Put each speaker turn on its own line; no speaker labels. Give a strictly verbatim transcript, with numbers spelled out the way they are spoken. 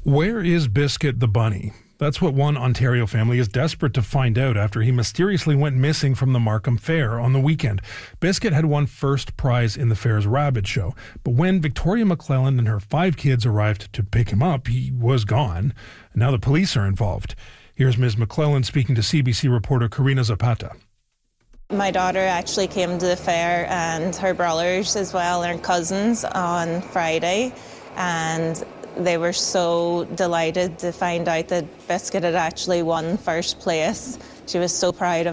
Where is Biscuit the bunny? That's what one Ontario family is desperate to find out after he mysteriously went missing from the Markham Fair on the weekend. Biscuit had won first prize in the fair's rabbit show, but when Victoria McClellan and her five kids arrived to pick him up, he was gone. And now the police are involved. Here's Miz McClellan speaking to C B C reporter Karina Zapata.
My daughter actually came to the fair, and her brothers as well, and cousins, on Friday, and they were so delighted to find out that Biscuit had actually won first place. She was so proud of